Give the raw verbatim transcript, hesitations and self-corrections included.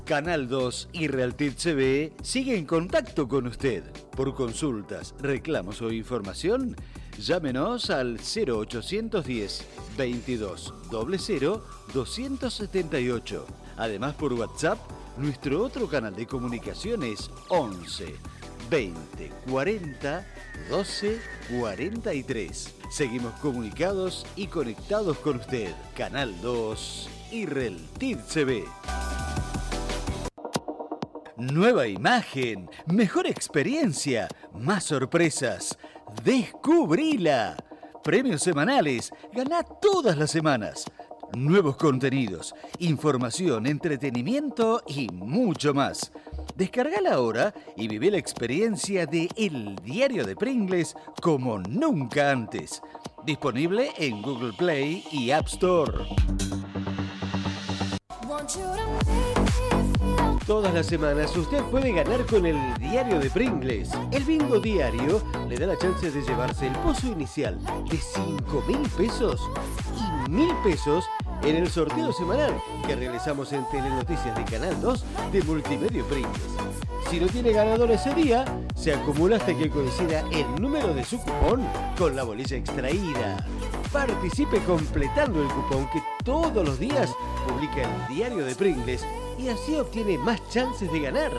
Canal dos y Realtid T V sigue en contacto con usted. Por consultas, reclamos o información, llámenos al cero ochocientos diez, veintidós, cero cero, doscientos setenta y ocho. Además, por WhatsApp, nuestro otro canal de comunicación es once, veinte, cuarenta, doce, cuarenta y tres. Seguimos comunicados y conectados con usted. Canal dos y Realtid T V. Nueva imagen, mejor experiencia, más sorpresas. ¡Descubrila! Premios semanales, ganá todas las semanas. Nuevos contenidos, información, entretenimiento y mucho más. Descargala ahora y vive la experiencia de El Diario de Pringles como nunca antes. Disponible en Google Play y App Store. Todas las semanas usted puede ganar con el Diario de Pringles. El bingo diario le da la chance de llevarse el pozo inicial de cinco mil pesos y mil pesos en el sorteo semanal que realizamos en Telenoticias de Canal dos de Multimedio Pringles. Si no tiene ganador ese día, se acumula hasta que coincida el número de su cupón con la bolilla extraída. Participe completando el cupón que todos los días publica el Diario de Pringles y así obtiene más chances de ganar.